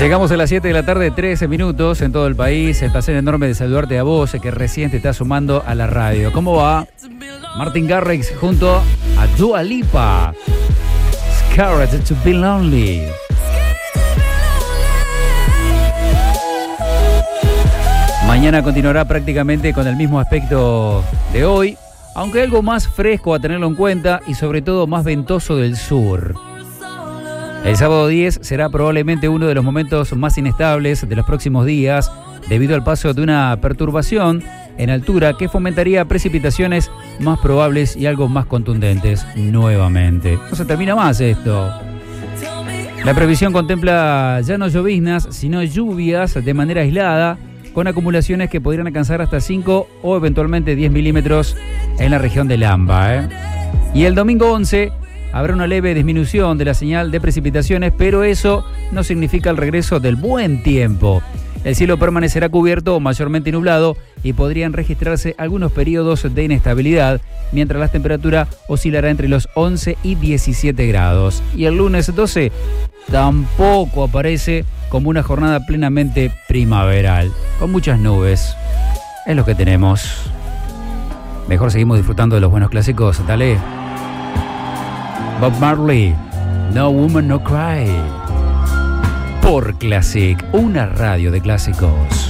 Llegamos a las 7 de la tarde, 13 minutos en todo el país. El placer enorme de saludarte a vos, que recién te está sumando a la radio. ¿Cómo va? Martin Garrix junto a Dua Lipa. Scared to be lonely. Mañana continuará prácticamente con el mismo aspecto de hoy, aunque algo más fresco a tenerlo en cuenta y sobre todo más ventoso del sur. El sábado 10 será probablemente uno de los momentos más inestables de los próximos días debido al paso de una perturbación en altura que fomentaría precipitaciones más probables y algo más contundentes nuevamente. No se termina más esto. La previsión contempla ya no lloviznas, sino lluvias de manera aislada, con acumulaciones que podrían alcanzar hasta 5 o eventualmente 10 milímetros en la región del AMBA. Y el domingo 11 habrá una leve disminución de la señal de precipitaciones, pero eso no significa el regreso del buen tiempo. El cielo permanecerá cubierto o mayormente nublado y podrían registrarse algunos periodos de inestabilidad, mientras la temperatura oscilará entre los 11 y 17 grados. Y el lunes 12 tampoco aparece como una jornada plenamente primaveral, con muchas nubes. Es lo que tenemos. Mejor seguimos disfrutando de los buenos clásicos, dale. Bob Marley, No Woman No Cry. Por Classic, una radio de clásicos.